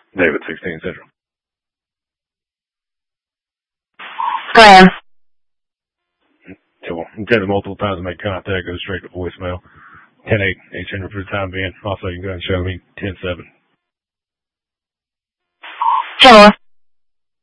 David, 16 Central. Go ahead. So I'm getting multiple times to make contact, goes straight to voicemail. 10-8, H. for the time being. Also, you can go ahead and show me 10-7. 10-4.